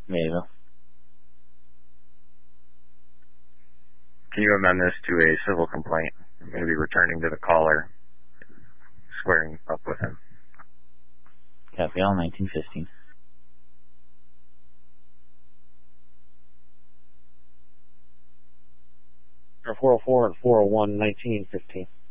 Mayville. Can you amend this to a civil complaint? I'm going to be returning to the caller, squaring up with him. Copy all, 1915. 404 and 401, 1915.